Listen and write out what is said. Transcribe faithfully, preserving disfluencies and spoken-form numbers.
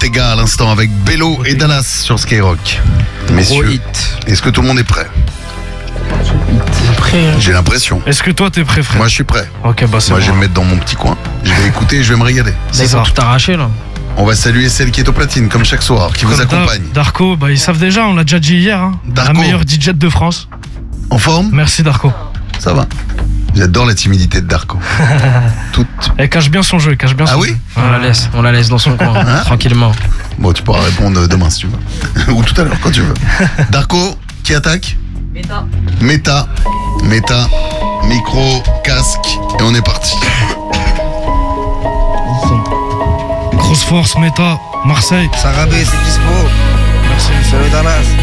Ortega à l'instant avec Bello et Dallas sur Skyrock. Messieurs, est-ce que tout le monde est prêt? Prêt, hein. J'ai l'impression. Est-ce que toi t'es prêt, frère? Moi je suis prêt. Ok, bah c'est Moi bon. je vais me mettre dans mon petit coin. Je vais écouter et je vais me régaler. Là, ils vont tout arracher là. On va saluer celle qui est au platine comme chaque soir, qui vous Comme d'hab, accompagne. Darko, bah ils savent déjà, on l'a déjà dit hier. Hein. Darko. La meilleure D J de France. En forme? Merci Darko. Ça va. J'adore la timidité de Darko. Toute... Elle cache bien son jeu, elle cache bien son Ah oui jeu. On la laisse, on la laisse dans son coin, Hein tranquillement. Bon, tu pourras répondre demain si tu veux. Ou tout à l'heure, quand tu veux. Darko, qui attaque? Méta. Méta. Méta. Micro, casque. Et on est parti. Grosse force, Méta, Marseille. Sarabé, c'est dispo. Merci. Salut Dallas.